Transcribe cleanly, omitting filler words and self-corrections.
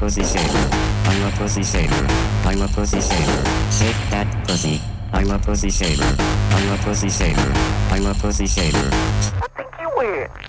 pussy saver. I'm a pussy saver. I'm a pussy saver. Shake that pussy. I'm a pussy saver. I'm a pussy saver. I'm a pussy saver. I think you weird.